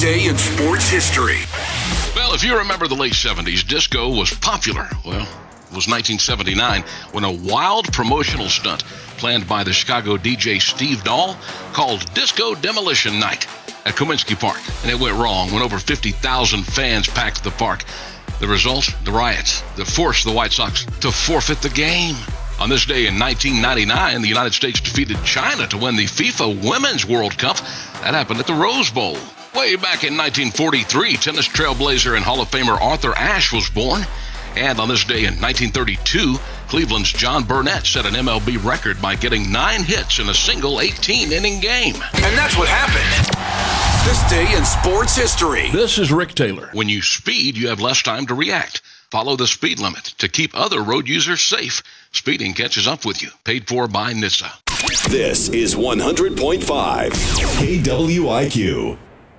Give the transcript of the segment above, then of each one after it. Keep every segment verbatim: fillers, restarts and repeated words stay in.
day in sports history. Well, if you remember the late seventies, disco was popular. Well, it was nineteen seventy-nine when a wild promotional stunt planned by the Chicago D J Steve Dahl called Disco Demolition Night at Comiskey Park. And it went wrong when over fifty thousand fans packed the park. The result, the riots that forced the White Sox to forfeit the game. On this day in nineteen ninety-nine, the United States defeated China to win the FIFA Women's World Cup. That happened at the Rose Bowl. Way back in nineteen forty-three, tennis trailblazer and Hall of Famer Arthur Ashe was born. And on this day in nineteen thirty-two, Cleveland's John Burnett set an M L B record by getting nine hits in a single eighteen-inning game. And that's what happened. This day in sports history. This is Rick Taylor. When you speed, you have less time to react. Follow the speed limit to keep other road users safe. Speeding catches up with you. Paid for by N H T S A. This is one hundred point five K W I Q.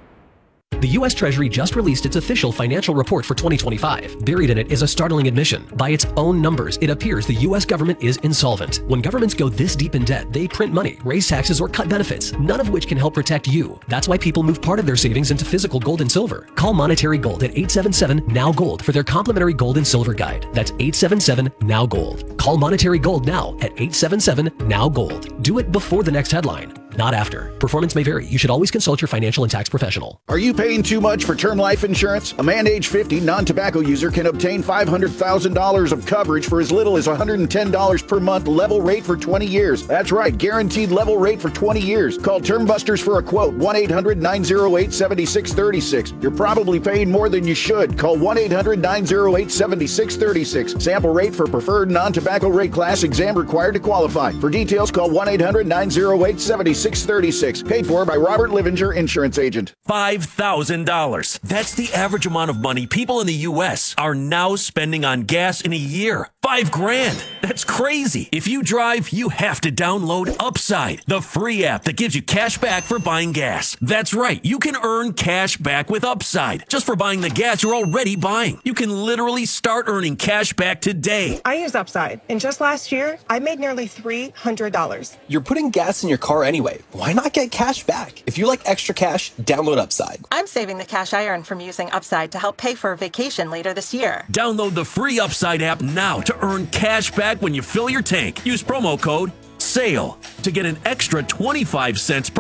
The U S Treasury just released its official financial report for twenty twenty-five. Buried in it is a startling admission. By its own numbers, it appears the U S government is insolvent. When governments go this deep in debt, they print money, raise taxes, or cut benefits, none of which can help protect you. That's why people move part of their savings into physical gold and silver. Call Monetary Gold at eight seven seven, N O W, GOLD for their complimentary gold and silver guide. That's eight seven seven, N O W, GOLD. Call Monetary Gold now at eight seven seven, N O W, GOLD. Do it before the next headline, not after. Performance may vary. You should always consult your financial and tax professional. Are you paying too much for term life insurance? A man age fifty non-tobacco user can obtain five hundred thousand dollars of coverage for as little as one hundred ten dollars per month, level rate for twenty years. That's right, guaranteed level rate for twenty years. Call Term Busters for a quote, one eight hundred, nine oh eight, seven six three six. You're probably paying more than you should. Call one eight hundred, nine oh eight, seven six three six. Sample rate for preferred non-tobacco rate class, exam required to qualify. For details, call one eight hundred, nine oh eight, seven six three six. Paid for by Robert Livinger, insurance agent. five thousand dollars. That's the average amount of money people in the U S are now spending on gas in a year. Five grand. That's crazy. If you drive, you have to download Upside, the free app that gives you cash back for buying gas. That's right. You can earn cash back with Upside just for buying the gas you're already buying. You can literally start earning cash back today. I use Upside, and just last year, I made nearly three hundred dollars. You're putting gas in your car anyway. Why not get cash back? If you like extra cash, download Upside. I'm saving the cash I earn from using Upside to help pay for a vacation later this year. Download the free Upside app now to earn cash back when you fill your tank. Use promo code SALE to get an extra twenty-five cents per